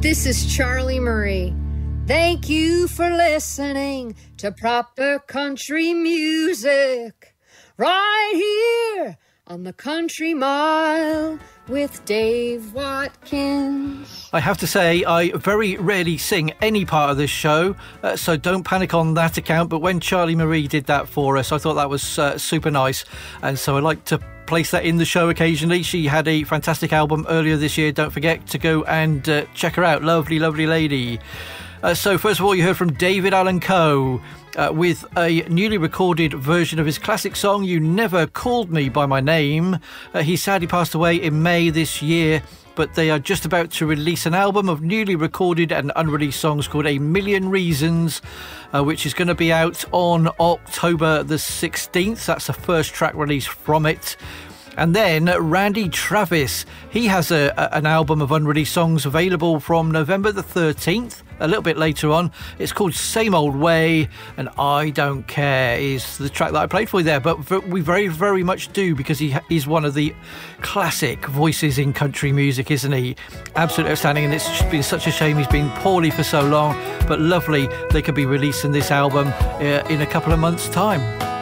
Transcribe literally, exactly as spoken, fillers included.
This is Charlie Murray. Thank you for listening to proper country music right here on the Country Mile with Dave Watkins. I have to say, I very rarely sing any part of this show, uh, so don't panic on that account. But when Charlie Marie did that for us, I thought that was uh, super nice. And so I like to place that in the show occasionally. She had a fantastic album earlier this year. Don't forget to go and uh, check her out. Lovely, lovely lady. Uh, so first of all, you heard from David Allan Coe uh, with a newly recorded version of his classic song, You Never Called Me By My Name. Uh, he sadly passed away in May this year, but they are just about to release an album of newly recorded and unreleased songs called A Million Reasons, uh, which is going to be out on October the sixteenth. That's the first track release from it. And then Randy Travis, he has a, a, an album of unreleased songs available from November the thirteenth, a little bit later on. It's called Same Old Way, and I Don't Care is the track that I played for you there. But we very, very much do, because he is one of the classic voices in country music, isn't he? Absolutely outstanding, and it's been such a shame he's been poorly for so long, but lovely they could be releasing this album uh, in a couple of months' time.